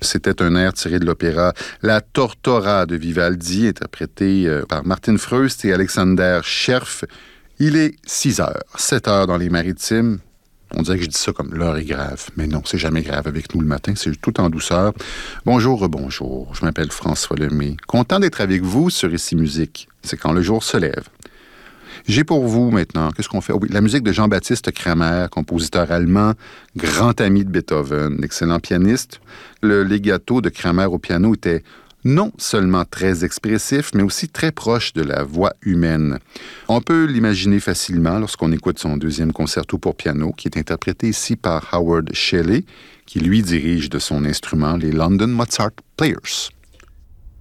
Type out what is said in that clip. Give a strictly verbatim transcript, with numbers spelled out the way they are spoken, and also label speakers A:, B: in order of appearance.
A: C'était un air tiré de l'opéra La Tortora de Vivaldi, interprété par Martin Freust et Alexander Scherf. Il est six heures, sept heures dans les Maritimes. On dirait que je dis ça comme l'heure est grave, mais non, c'est jamais grave avec nous le matin, c'est tout en douceur. Bonjour, bonjour, je m'appelle François Lemay. Content d'être avec vous sur Ici Musique. C'est quand le jour se lève. J'ai pour vous maintenant, qu'est-ce qu'on fait? Oh oui, la musique de Jean-Baptiste Kramer, compositeur allemand, grand ami de Beethoven, excellent pianiste. Le legato de Kramer au piano était non seulement très expressif, mais aussi très proche de la voix humaine. On peut l'imaginer facilement lorsqu'on écoute son deuxième concerto pour piano, qui est interprété ici par Howard Shelley, qui lui dirige de son instrument les London Mozart Players.